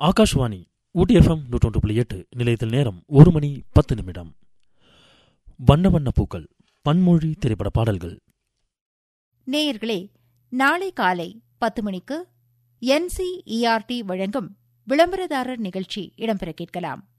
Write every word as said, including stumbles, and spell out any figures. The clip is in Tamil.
ஆகாஷ்வாணி ஊட்டி எஃப்எம் நூற்றொன்று புள்ளி எட்டு நிலையத்தில் நேரம் ஒரு மணி பத்து நிமிடம். வண்ண வண்ண பூக்கள் பன்மொழி திரைப்பட பாடல்கள். நேயர்களே, நாளை காலை பத்து மணிக்கு என்சிஇஆர்டி வழங்கும் விளம்பரதாரர் நிகழ்ச்சி இடம்பெற கேட்கலாம்.